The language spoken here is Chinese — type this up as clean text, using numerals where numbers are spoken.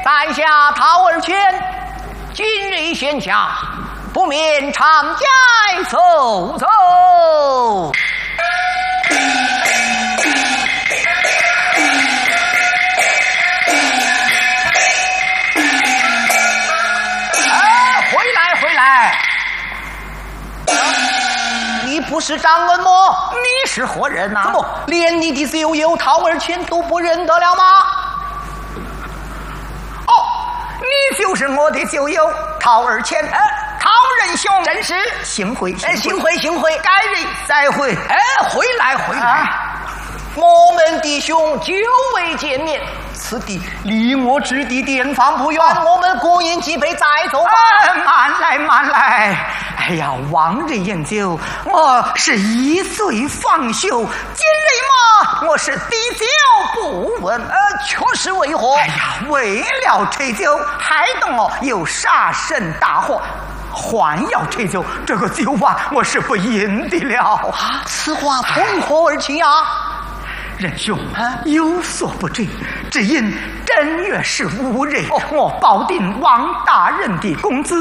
在下陶尔谦，今日闲暇，不免长街走走。回来！你不是张恩么？你是何人呐？怎么连你的旧友陶尔谦都不认得了吗？哦，你就是我的旧友陶尔谦，陶仁兄，真是幸会，幸会，改日再会。回来。我们弟兄久未见面，此地离我之地殿方不远，我们过饮几杯再走吧。慢来！哎呀，往日饮酒，我是一醉方休，今日嘛，我是滴酒不闻。确实为何？哎呀，为了吹酒，害得我有杀身大祸。还要吹酒，这个酒啊，我是不饮的了。此话从何而起啊？仁兄，有所不知，只因正月15日，我保定王大人的公子